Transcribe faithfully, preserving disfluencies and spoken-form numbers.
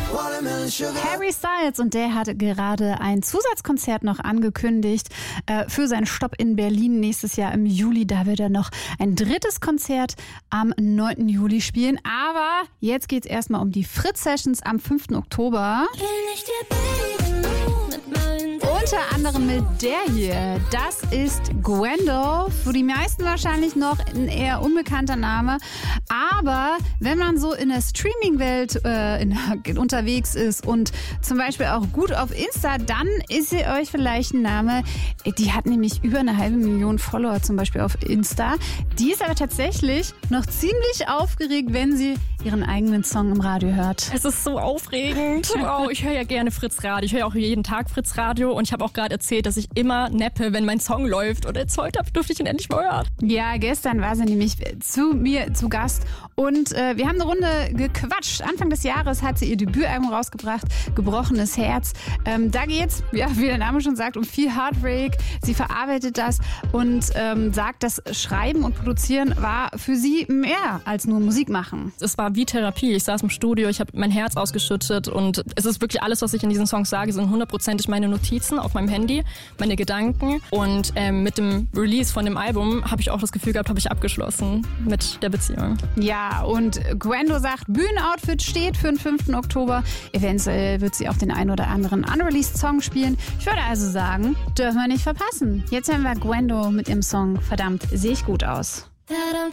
Harry Styles, und der hat gerade ein Zusatzkonzert noch angekündigt äh, für seinen Stopp in Berlin nächstes Jahr im Juli. Da wird er noch ein drittes Konzert am neunten Juli spielen. Aber jetzt geht es erstmal um die Fritz-Sessions am fünften Oktober. Unter anderem mit der hier. Das ist Gwendo. Für die meisten wahrscheinlich noch ein eher unbekannter Name. Aber wenn man so in der Streaming-Welt äh, in, unterwegs ist und zum Beispiel auch gut auf Insta, dann ist sie euch vielleicht ein Name. Die hat nämlich über eine halbe Million Follower zum Beispiel auf Insta. Die ist aber tatsächlich noch ziemlich aufgeregt, wenn sie ihren eigenen Song im Radio hört. Es ist so aufregend. Wow, ich höre ja gerne Fritz Radio. Ich höre ja auch jeden Tag Fritz Radio. Und ich habe auch gerade erzählt, dass ich immer neppe, wenn mein Song läuft. Und jetzt heute durfte ich ihn endlich mal hören. Ja, gestern war sie nämlich zu mir zu Gast. Und äh, wir haben eine Runde gequatscht. Anfang des Jahres hat sie ihr Debütalbum rausgebracht, Gebrochenes Herz. Ähm, da geht's, ja, wie der Name schon sagt, um viel Heartbreak. Sie verarbeitet das und ähm, sagt, das Schreiben und Produzieren war für sie mehr als nur Musik machen. Es war wie Therapie. Ich saß im Studio, ich habe mein Herz ausgeschüttet und es ist wirklich alles, was ich in diesen Songs sage, sind hundertprozentig meine Notizen auf meinem Handy, meine Gedanken. Und ähm, mit dem Release von dem Album habe ich auch das Gefühl gehabt, habe ich abgeschlossen mit der Beziehung. Ja, und Gwendo sagt, Bühnenoutfit steht für den fünften Oktober. Eventuell wird sie auch den einen oder anderen unreleased Song spielen. Ich würde also sagen, dürfen wir nicht verpassen. Jetzt hören wir Gwendo mit ihrem Song Verdammt, sehe ich gut aus.